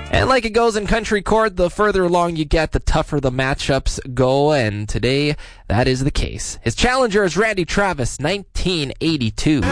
And like it goes in country court, the further along you get, the tougher the matchups go, and today that is the case. His challenger is Randy Travis, 1982.